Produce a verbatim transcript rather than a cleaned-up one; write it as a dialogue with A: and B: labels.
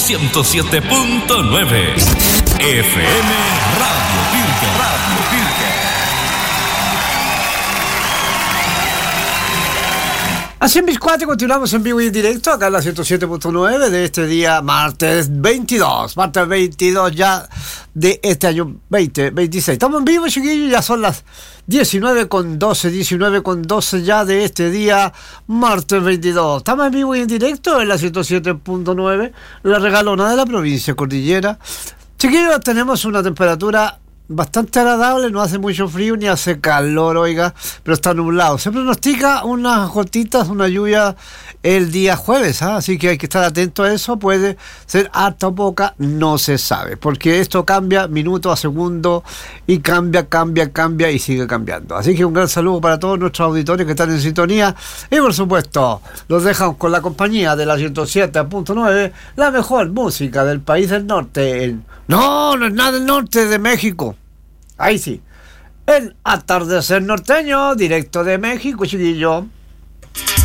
A: ciento siete punto nueve. F M Radio Pirque. Radio Pirque.
B: Así en mis cuatro continuamos en vivo y en directo acá en la ciento siete punto nueve de este día martes veintidós, martes veintidós ya de este año veinte veintiséis. Estamos en vivo, chiquillos, ya son las diecinueve con doce, diecinueve con doce ya de este día martes veintidós. Estamos en vivo y en directo en la ciento siete punto nueve, la regalona de la provincia Cordillera. Chiquillos, tenemos una temperatura bastante agradable, no hace mucho frío ni hace calor, oiga, pero está nublado. Se pronostica unas gotitas, una lluvia el día jueves, ¿eh? Así que hay que estar atento a eso. Puede ser harta o poca, no se sabe, porque esto cambia minuto a segundo y cambia, cambia, cambia y sigue cambiando. Así que un gran saludo para todos nuestros auditores que están en sintonía y por supuesto los dejamos con la compañía de la ciento siete punto nueve, la mejor música del país del norte. En... No, no es nada del norte, de México. Ahí sí, el atardecer norteño, directo de México, chiquillo.